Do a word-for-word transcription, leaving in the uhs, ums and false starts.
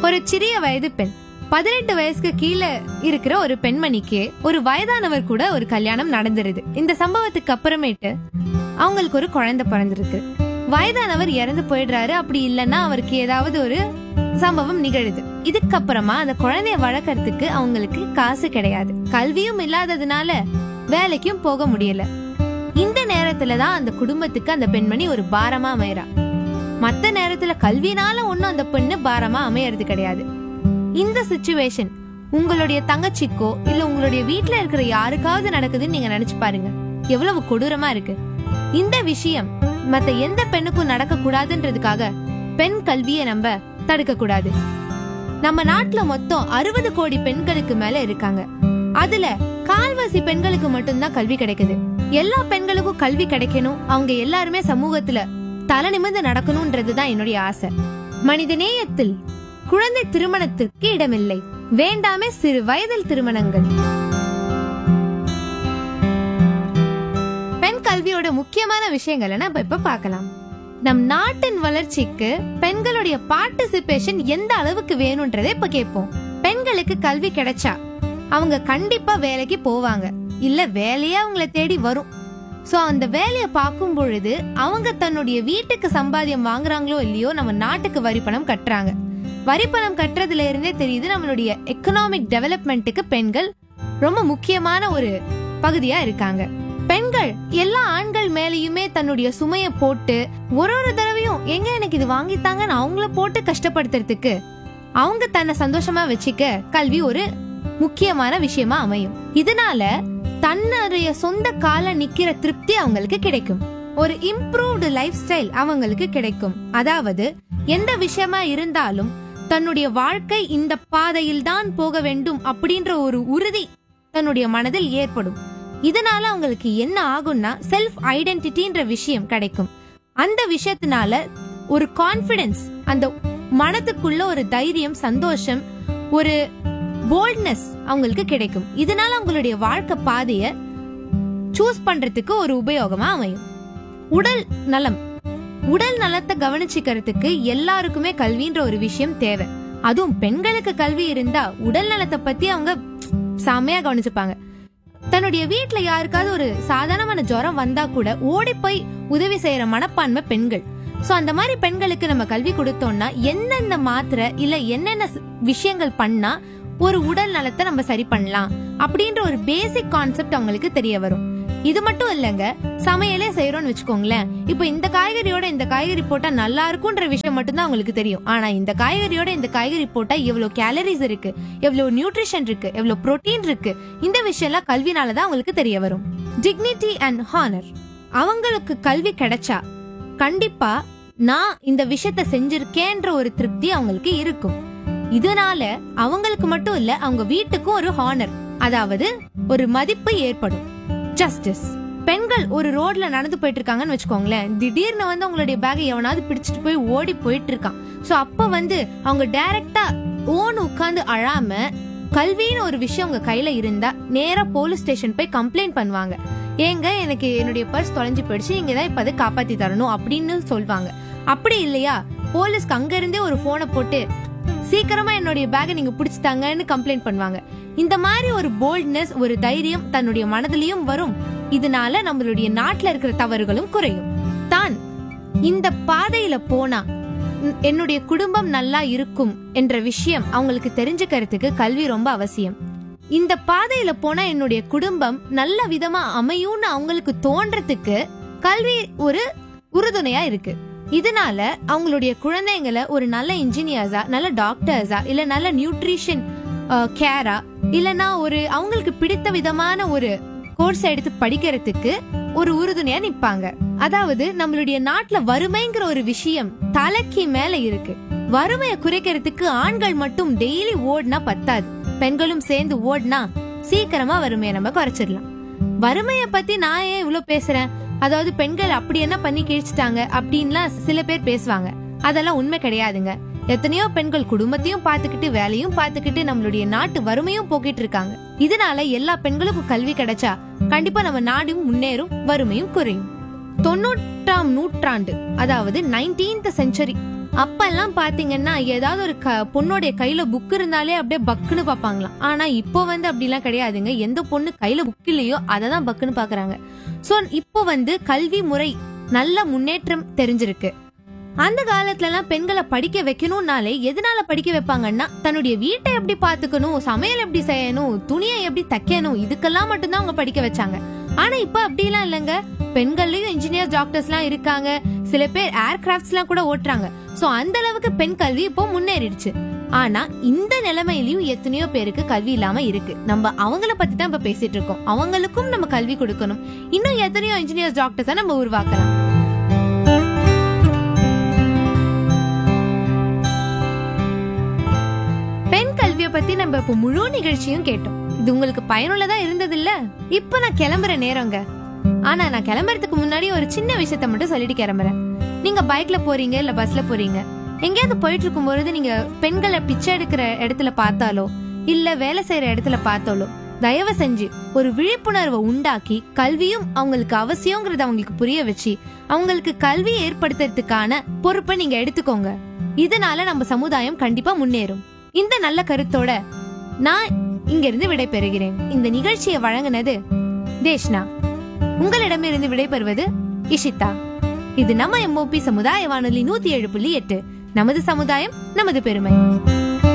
ஒரு சிறிய வயது பெண், பதினெட்டு வயசுக்கு கீழே இருக்கிற ஒரு பெண்மணிக்கு ஒரு வயதானவர் கூட ஒரு கல்யாணம் நடந்துருது. இந்த சம்பவத்துக்கு அப்புறமேட்டு அவங்களுக்கு ஒரு குழந்தை பிறந்திருக்கு. வயதானவர் இறந்து போயிடுறாரு. அப்படி இல்லைன்னா அவருக்கு ஏதாவது ஒரு சம்பவம் நிகழுது. இதுக்கப்புறமா அந்த குழந்தைய வளர்க்கறதுக்கு அவங்களுக்கு காசு கிடையாது. கல்வியும் இல்லாததுனால வேலைக்கும் போக முடியல. இந்த நேரத்துலதான் அந்த குடும்பத்துக்கு அந்த பெண்மணி ஒரு பாரமா அமையறா. மத்த நேரத்துல கல்வினால ஒன்னும் அந்த பெண்ணு பாரமா அமையறது கிடையாது. இந்த சிச்சுவேஷன் உங்களுடைய தங்கச்சிக்கோ இல்ல உங்களுடைய வீட்டுல இருக்கிற யாருக்காவது நடக்குதுன்னு நீங்க நினைச்சு பாருங்க, எவ்வளவு கொடூரமா இருக்கு. இந்த விஷயம் மத்த எந்த பெண்ணுக்கும் நடக்க கூடாதுன்றதுக்காக பெண் கல்வியை நம்ம தடுக்க கூடாது. நம்ம நாட்டுல மொத்தம் அறுபது கோடி பெண்களுக்கு மேல இருக்காங்க. அதுல கால்வாசி பெண்களுக்கு மட்டும்தான் கல்வி கிடைக்குது. எல்லா பெண்களுக்கும் கல்வி கிடைக்கணும், அவங்க எல்லாருமே சமூகத்துல தலை நிமிர்ந்து நடக்கணும்ன்றதுதான் என்னுடைய ஆசை. மனித நேயத்தில் குழந்தை திருமணத்திற்கு இடமில்லை. வேண்டாமே சிறு வயதில் திருமணங்கள். பெண் கல்வியோட முக்கியமான விஷயங்களை நம்ம இப்ப பார்க்கலாம். நம் நாட்டின் வளர்ச்சிக்கு பெண்களுடைய பார்ட்டிசிபேஷன் எந்த அளவுக்கு வேணும்ன்றதை இப்ப கேட்போம். பெண்களுக்கு கல்வி கிடைச்சா அவங்க கண்டிப்பா வேலைக்கு போவாங்க, இல்ல வேலையே அவங்கள தேடி வரும். சோ அந்த வேலையை பார்க்கும் பொழுது அவங்க தன்னுடைய வீட்டுக்கு சம்பாத்தியம் வாங்குறாங்களோ இல்லையோ நம்ம நாட்டுக்கு வரி பணம் கட்டுறாங்க. வரி பணம் கட்டுறதுல இருந்தே தெரியுது நம்மளுடைய எக்கனாமிக் டெவலப்மெண்ட்டுக்கு பெண்கள் ரொம்ப முக்கியமான ஒரு பகுதியா இருக்காங்க. பெண்கள் எல்லா ஆண்கள் மேலயுமே தன்னுடைய சுமைய போட்டு ஒரு ஒரு தடவையும் எங்க எனக்கு இது வாங்கித்தாங்கன்னு அவங்கள போட்டு கஷ்டப்படுத்துறதுக்கு அவங்க தன்னை சந்தோஷமா வச்சுக்க கல்வி ஒரு முக்கியமான விஷயமா அமையும். இதனால தன்னுடைய சொந்த கால நிக்கிற திருப்தி அவங்களுக்கு கிடைக்கும். ஒரு இம்ப்ரூவ்டு லைஃப் ஸ்டைல் அவங்களுக்கு கிடைக்கும். அதாவது எந்த விஷயமா இருந்தாலும் தன்னுடைய வாழ்க்கை இந்த பாதையில் தான் போக வேண்டும் அப்படின்ற ஒரு உறுதி தன்னுடைய மனதில் ஏற்படும். இதனால அவங்களுக்கு என்ன ஆகும்னா செல்ஃப் ஐடென்டிட்டின்ற விஷயம் கிடைக்கும். அந்த விஷயத்தினால ஒரு கான்பிடன்ஸ், அந்த மனதுக்குள்ள ஒரு தைரியம், சந்தோஷம், ஒரு போல்ட்னஸ் அவங்களுக்கு கிடைக்கும். இதனால அவங்களுடைய வாழ்க்கை பாதைய சூஸ் பண்றதுக்கு ஒரு உபயோகமா அமையும். உடல் நலம், உடல் நலத்தை கவனிச்சுக்கிறதுக்கு எல்லாருக்குமே கல்வின்ற ஒரு விஷயம் தேவை. அதுவும் பெண்களுக்கு கல்வி இருந்தா உடல் நலத்தை பத்தி அவங்க செமையா கவனிச்சுப்பாங்க. தன்னுடைய வீட்டுல யாருக்காவது ஒரு சாதாரணமான ஜுரம் வந்தா கூட ஓடி போய் உதவி செய்யற மனப்பான்மை பெண்கள். சோ அந்த மாதிரி பெண்களுக்கு நம்ம கல்வி கொடுத்தோம்னா எந்தெந்த மாத்திரை இல்ல என்னென்ன விஷயங்கள் பண்ணா ஒரு உடல் நலத்தை நம்ம சரி பண்ணலாம் அப்படின்ற ஒரு பேசிக் கான்செப்ட் அவங்களுக்கு தெரிய வரும். இது மட்டும் இல்லங்க, சமையலே செய்யறோம்னு வச்சுக்கோங்களேன். இப்ப இந்த காய்கறியோட இந்த காய்கறி போட்டா நல்லா இருக்கும்ன்ற விஷயம் மட்டும்தான் அவங்களுக்கு தெரியும். ஆனா இந்த காய்கறியோட இந்த காய்கறி போட்டா எவ்வளவு கேலரிஸ் இருக்கு, எவ்வளவு நியூட்ரிஷன் இருக்கு, எவ்வளவு புரோட்டீன் இருக்கு, இந்த விஷயம் எல்லாம் கல்வினாலதான் அவங்களுக்கு தெரிய வரும். டிக்னிட்டி அண்ட் ஹானர், அவங்களுக்கு கல்வி கிடைச்சா கண்டிப்பா நான் இந்த விஷயத்த செஞ்சிருக்கேன்ற ஒரு திருப்தி அவங்களுக்கு இருக்கும். இதனால அவங்களுக்கு மட்டும் இல்ல, அவங்க வீட்டுக்கும் ஒரு ஹானர், அதாவது ஒரு மதிப்பு ஏற்படும். ஜஸ்டிஸ், பெண்கள் ஒரு ரோட்ல நடந்து போயிட்டு இருக்காங்கன்னு வச்சுக்கோங்களேன். திடீர்னு வந்து அவங்களுடைய பேக்கை எவனாவது பிடிச்சிட்டு போய் ஓடி போயிட்டு இருக்கான். சோ அப்ப வந்து அவங்க டைரக்டா ஓன்னு உட்கார்ந்து அழாம கல்வின்னு ஒரு விஷயம் உங்க கையில இருந்தா நேரா போலீஸ் ஸ்டேஷன் போய் கம்ப்ளைண்ட் பண்ணுவாங்க. ஏங்க எனக்கு என்னுடைய பர்ஸ் தொலைஞ்சு போயிடுச்சு, இங்கதான் இப்ப அதை காப்பாத்தி தரணும் அப்படின்னு சொல்வாங்க. அப்படி இல்லையா போலீஸ்க்கு அங்க இருந்தே ஒரு போனை போட்டு சீக்கிரமா என்னுடைய பேக்கை நீங்க பிடிச்சிட்டாங்கன்னு கம்ப்ளைண்ட் பண்ணுவாங்க. இந்த மாதிரி ஒரு போல்ட்னஸ், ஒரு தைரியம் தன்னுடைய மனதிலையும் வரும். இதனால நம்மளுடைய நாட்டுல இருக்கிற தவறுகளும் குறையும். தான் இந்த பாதையில போனா என்னுடைய குடும்பம் நல்லா இருக்கும் என்ற விஷயம் அவங்களுக்கு தெரிஞ்சுக்கிறதுக்கு கல்வி ரொம்ப அவசியம். இந்த பாதையில போனா என்னுடைய குடும்பம் நல்ல விதமா அமையும்னு அவங்களுக்கு தோன்றதுக்கு கல்வி ஒரு உறுதுணையா இருக்கு. இதனால அவங்களுடைய குழந்தைங்களை ஒரு நல்ல இன்ஜினியர்ஸா, நல்ல டாக்டர்ஸா, இல்ல நல்ல நியூட்ரிஷன் கேரா, இல்லனா ஒரு அவங்களுக்கு பிடித்த விதமான ஒரு கோர்ஸ் எடுத்து படிக்கிறதுக்கு ஒரு உறுதுணையா நிப்பாங்க. அதாவது நம்மளுடைய நாட்டுல வறுமைங்கிற ஒரு விஷயம் தலைக்கு மேல இருக்கு. வறுமையை குறைக்கிறதுக்கு ஆண்கள் மட்டும் டெய்லி ஓடினா பத்தாது, பெண்களும் சேர்ந்து ஓடினா சீக்கிரமா வறுமையை நம்ம குறைச்சிடலாம். வறுமைய பத்தி நான் ஏன் இவ்வளவு பேசுறேன், அதாவது பெண்கள் அப்படி என்ன பண்ணி கிழிச்சிட்டாங்க அப்படின்லாம் சில பேர் பேசுவாங்க. அதெல்லாம் உண்மை கிடையாதுங்க. எத்தனையோ பெண்கள் குடும்பத்தையும் பாத்துக்கிட்டு வேலையும் பாத்துக்கிட்டு நம்மளுடைய நாட்டு வறுமையும் போக்கிட்டு இருக்காங்க. இதனால எல்லா பெண்களுக்கும் கல்வி கிடைச்சா கண்டிப்பா நம்ம நாடும் முன்னேறும், வறுமையும் குறையும். தொண்ணூற்றாம் நூற்றாண்டு, அதாவது நைன்டீன்த் செஞ்சுரி அப்பெல்லாம் பாத்தீங்கன்னா ஏதாவது ஒரு பொண்ணுடைய கையில புக் இருந்தாலே அப்படியே பக்குன்னு பாப்பாங்களாம். ஆனா இப்போ வந்து அப்படிலாம் கிடையாதுங்க. எந்த பொண்ணு கையில புக் இல்லையோ அததான் பக்குன்னு பாக்குறாங்க. சோ இப்போ வந்து கல்வி முறை நல்ல முன்னேற்றம் தெரிஞ்சிருக்கு. அந்த காலத்துல எல்லாம் பெண்களை படிக்க வைக்கணும்னாலே எதனால படிக்க வைப்பாங்கன்னா, தன்னுடைய வீட்டை எப்படி பாத்துக்கணும், சமையல் எப்படி செய்யணும், துணியை எப்படி தைக்கணும், இதுக்கெல்லாம் மட்டும்தான் அவங்க படிக்க வச்சாங்க. ஆனா இப்ப அப்படிலாம் இல்லைங்க. பெண்கள்லயும் இன்ஜினியர் டாக்டர்ஸ் எல்லாம் இருக்காங்க. சில பேர் ஏர்கிராப்ட்ஸ் எல்லாம் கூட ஓட்டுறாங்க. சோ அந்த அளவுக்கு பெண் கல்வி இப்போ முன்னேறிடுச்சு. ஆனா இந்த நிலைமையிலயும் எத்தனையோ பேருக்கு கல்வி இல்லாம இருக்கு. நம்ம அவங்கள பத்தி தான் இப்ப பேசிட்டு இருக்கோம். அவங்களுக்கும் நம்ம கல்வி கொடுக்கணும். இன்னும் எத்தனையோ இன்ஜினியர் டாக்டர்ஸ் நம்ம உருவாக்கலாம். பெண் கல்வியை பத்தி நம்ம இப்போ முழு நிகழ்ச்சியும் கேட்டோம். இது உங்களுக்கு பயனுள்ளதா இருந்தது இல்ல? இப்ப நான் கிளம்புற நேரங்க. ஆனா நான் கிளம்புறதுக்கு முன்னாடி ஒரு சின்ன விஷயத்த மட்டும் சொல்லிட்டு கிளம்புறேன். நீங்க பைக்ல போறீங்க இல்ல பஸ்ல போறீங்க, எங்கேயாவது போயிட்டு இருக்கும் பொழுது நீங்க பெண்களை பிச்சை எடுக்கிற இடத்துல பார்த்தாலோ இல்ல வேலை செய்யற இடத்துல பார்த்தாலோ தயவு செஞ்சு ஒரு விழிப்புணர்வை உண்டாக்கி கல்வியும் அவங்களுக்கு அவசியம்ங்கறத அவங்களுக்கு புரிய வச்சு அவங்களுக்கு கல்வி ஏற்படுத்துறதுக்கான பொறுப்பை நீங்க எடுத்துக்கோங்க. இதனால நம்ம சமுதாயம் கண்டிப்பா முன்னேறும். இந்த நல்ல கருத்தோட நான் இங்க இருந்து விடை பெறுகிறேன். இந்த நிகழ்ச்சியை வழங்கினது தேஷ்னா. உங்களிடமிருந்து விடைபெறுவது இஷிதா. இது நம்ம எம்ஓபி சமுதாய வானொலி நூத்தி ஏழு புள்ளி எட்டு. நமது சமுதாயம் நமது பெருமை.